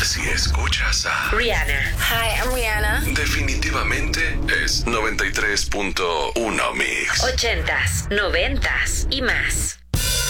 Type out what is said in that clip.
Si escuchas a Rihanna. Hi, I'm Rihanna. definitivamente es 93.1 Mix. 80s, 90s y más.